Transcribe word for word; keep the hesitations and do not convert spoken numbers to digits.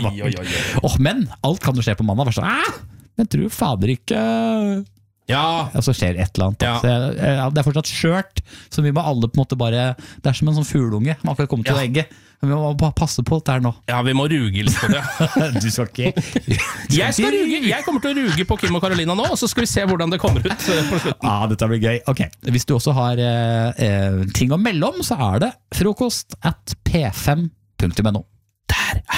oi, oi, oi. Oh, men alt kan jo skje på mandag. Sånn, men tror fader ikke... Ja. Og så skjer et eller annet. Ja. Så jeg, jeg, det er fortsatt skjørt, så vi må alle på en måte bare... Det er som en sånn fuglunge, man kan komme til Ja. å egge. Men vi må bare passe på dette her nå. Ja, vi må ruge litt på det. Du skal ikke... Jeg skal ruge, jeg kommer til å ruge på Kim og Karolina nå, og så skal vi se hvordan det kommer ut på slutten. Ja, dette blir gøy. Ok, hvis du også har eh, ting å melde om, så er det frokost at p fem punktum no. Der